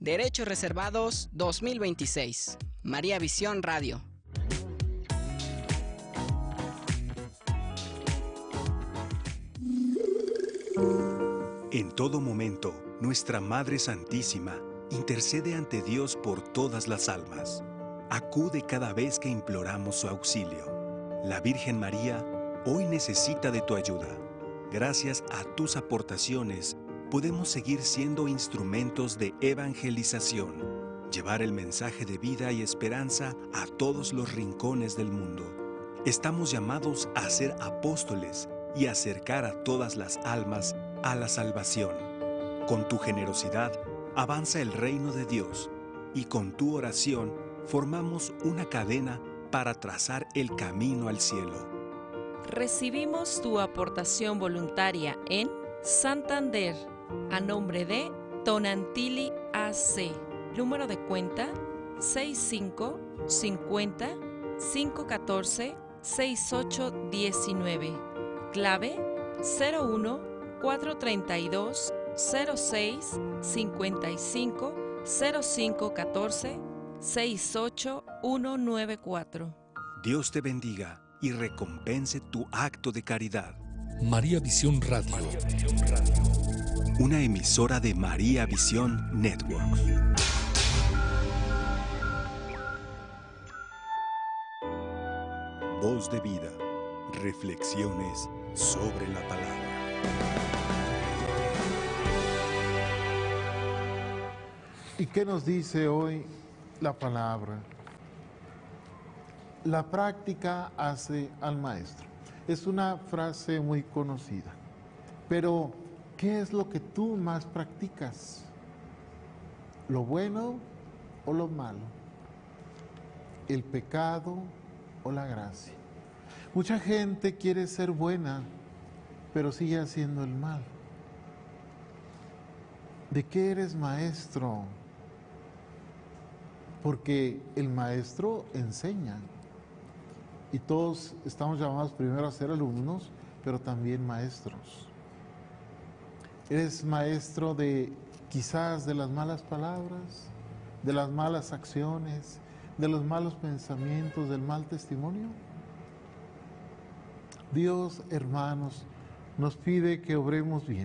Derechos Reservados 2026. María Visión Radio. En todo momento, nuestra Madre Santísima intercede ante Dios por todas las almas. Acude cada vez que imploramos su auxilio. La Virgen María hoy necesita de tu ayuda. Gracias a tus aportaciones, podemos seguir siendo instrumentos de evangelización, llevar el mensaje de vida y esperanza a todos los rincones del mundo. Estamos llamados a ser apóstoles y acercar a todas las almas a la salvación. Con tu generosidad, avanza el reino de Dios y con tu oración formamos una cadena para trazar el camino al cielo. Recibimos tu aportación voluntaria en Santander, a nombre de Tonantili AC. Número de cuenta 65 50 514 6819. Clave 01 432 06 55 0514 68194. Dios te bendiga y recompense tu acto de caridad. María Visión Radio. Una emisora de María Visión Network. Voz de vida. Reflexiones sobre la palabra. ¿Y qué nos dice hoy la palabra? La práctica hace al maestro. Es una frase muy conocida. Pero, ¿qué es lo que tú más practicas? ¿Lo bueno o lo malo? ¿El pecado o la gracia? Mucha gente quiere ser buena, pero sigue haciendo el mal. ¿De qué eres maestro? Porque el maestro enseña. Y todos estamos llamados primero a ser alumnos, pero también maestros. ¿Eres maestro de quizás de las malas palabras, de las malas acciones, de los malos pensamientos, del mal testimonio? Dios, hermanos, nos pide que obremos bien.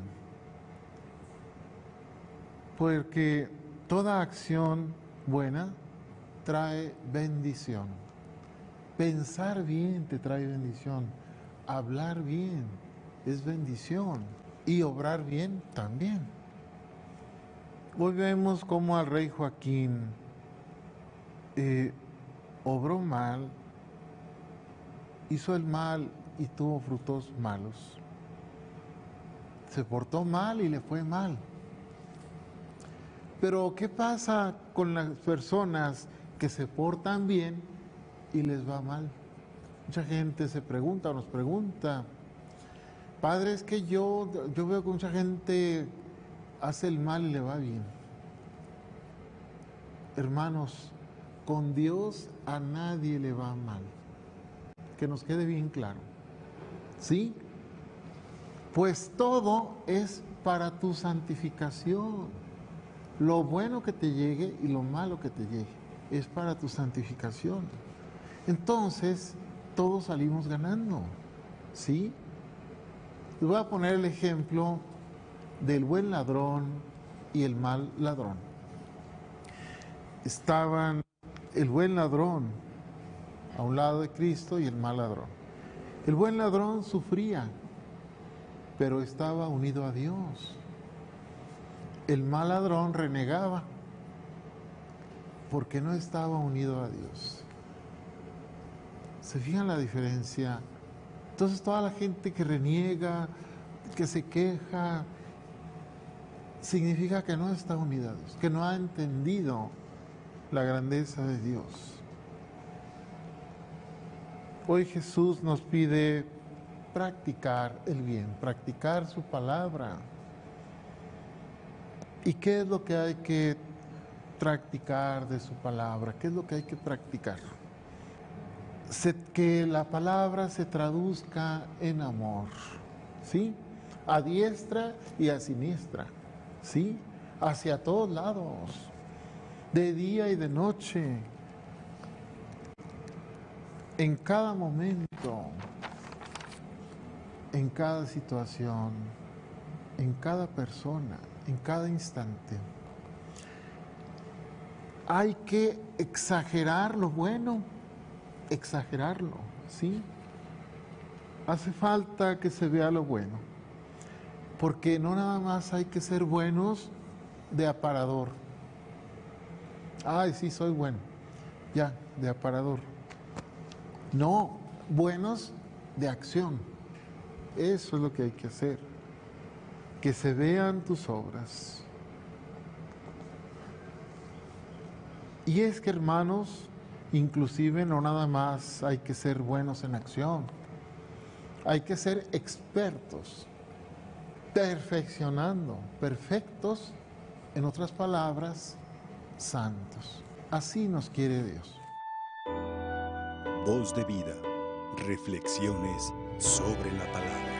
Porque toda acción buena trae bendición. Pensar bien te trae bendición. Hablar bien es bendición. Y obrar bien también. Hoy vemos cómo al rey Joaquín obró mal, hizo el mal y tuvo frutos malos. Se portó mal y le fue mal. Pero ¿qué pasa con las personas que se portan bien y les va mal? Mucha gente se pregunta o nos pregunta, padre, es que yo veo que mucha gente hace el mal y le va bien. Hermanos, con Dios a nadie le va mal. Que nos quede bien claro. ¿Sí? Pues todo es para tu santificación. Lo bueno que te llegue y lo malo que te llegue es para tu santificación. Entonces, todos salimos ganando. ¿Sí? Les voy a poner el ejemplo del buen ladrón y el mal ladrón. Estaban el buen ladrón a un lado de Cristo y el mal ladrón. El buen ladrón sufría, pero estaba unido a Dios. El mal ladrón renegaba porque no estaba unido a Dios. ¿Se fijan la diferencia? Entonces toda la gente que reniega, que se queja, significa que no está unida a Dios, que no ha entendido la grandeza de Dios. Hoy Jesús nos pide practicar el bien, practicar su palabra. ¿Y qué es lo que hay que practicar de su palabra? ¿Qué es lo que hay que practicar? Que la palabra se traduzca en amor, ¿sí? A diestra y a siniestra, ¿sí? Hacia todos lados. de día y de noche, en cada momento, en cada situación, en cada persona, en cada instante. Hay que exagerar lo bueno, exagerarlo, ¿sí? Hace falta que se vea lo bueno, porque no nada más hay que ser buenos de aparador. Ay, sí, soy bueno, ya, de aparador. No, buenos de acción. Eso es lo que hay que hacer, que se vean tus obras. Y es que, hermanos, inclusive no nada más hay que ser buenos en acción, hay que ser expertos, perfeccionando, perfectos, en otras palabras, santos. Así nos quiere Dios. Voz de vida, reflexiones sobre la palabra.